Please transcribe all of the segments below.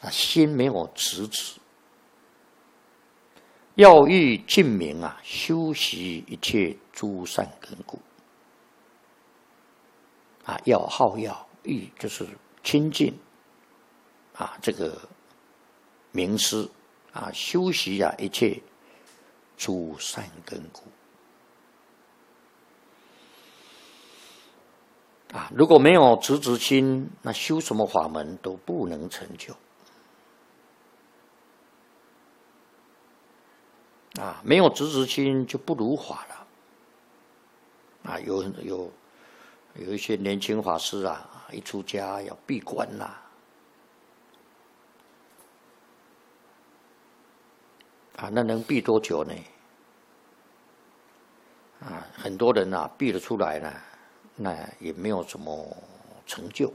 心没有直指。要欲尽明啊，修习一切诸善根故。要好要欲就是亲近这个明师修习一切诸善根故。如果没有直指心，那修什么法门都不能成就。没有直指心就不如法了。有一些年轻法师一出家要闭关那能闭多久呢？很多人闭了出来呢，那也没有什么成就。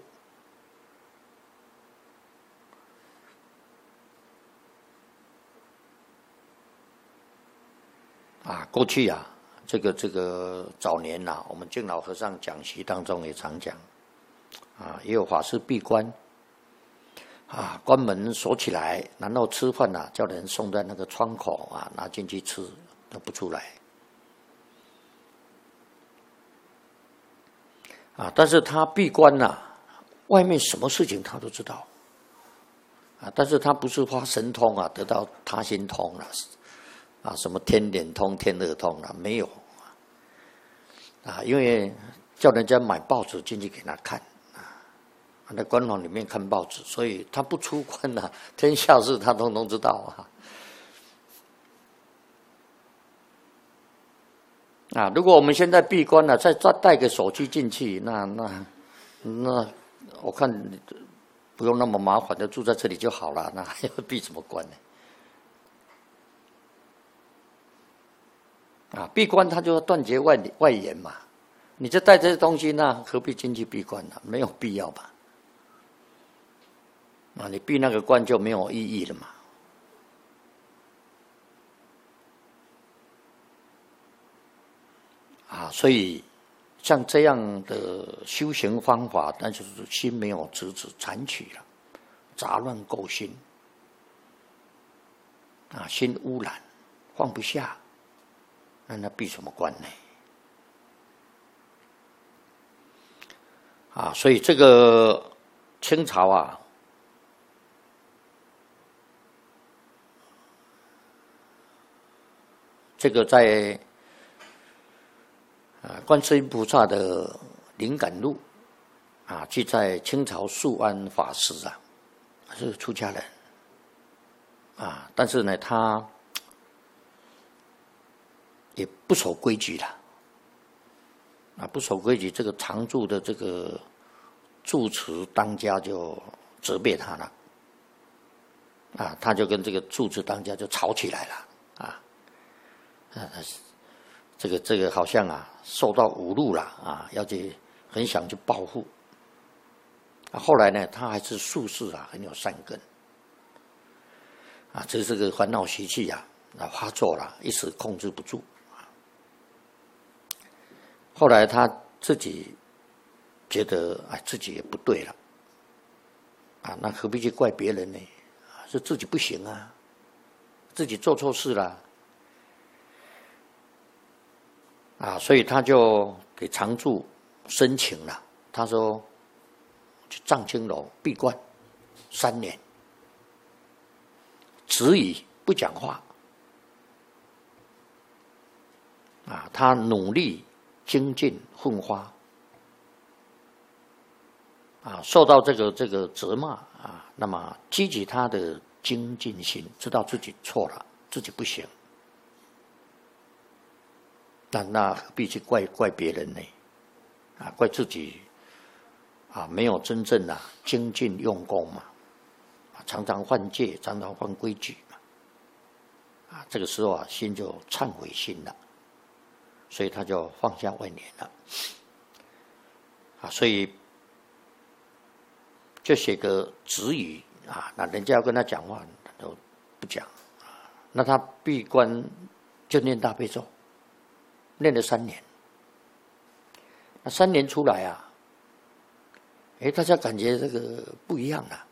过去这个早年我们净老和尚讲习当中也常讲，也有法师闭关，关门锁起来，然后吃饭叫人送在那个窗口拿进去吃，都不出来。但是他闭关外面什么事情他都知道，但是他不是发神通得到他心通了。什么天眼通、天耳通没有因为叫人家买报纸进去给他看在官房里面看报纸，所以他不出关天下事他通通知道如果我们现在闭关再带个手机进去，那我看不用那么麻烦，就住在这里就好了，那还要闭什么关呢？闭关他就要断绝外缘嘛，你就带这些东西，那何必进去闭关呢？没有必要吧？你闭那个关就没有意义了嘛。所以像这样的修行方法，那就是心没有直指残取了，杂乱垢心心污染，放不下。那闭什么关呢？所以这个清朝这个在观世音菩萨的灵感录记载清朝肃安法师是出家人但是呢他也不守规矩了不守规矩，这个常住的这个住持当家就责备他了他就跟这个住持当家就吵起来了这个好像受到侮辱了要去很想去报复后来呢他还是术士很有善根这个烦恼习气发作了，一时控制不住后来他自己觉得自己也不对了那何必去怪别人呢？是自己不行自己做错事了所以他就给常住申请了，他说去藏青楼闭关3年，止语不讲话他努力精进奋发受到这个责骂那么激起他的精进心，知道自己错了，自己不行，那何必去怪别人呢？怪自己没有真正精进用功嘛常常犯戒，常常犯规矩嘛这个时候心就忏悔心了，所以他就放下外念了所以就写个止语那人家要跟他讲话都不讲那他闭关就念大悲咒，念了3年，那3年出来大家感觉这个不一样了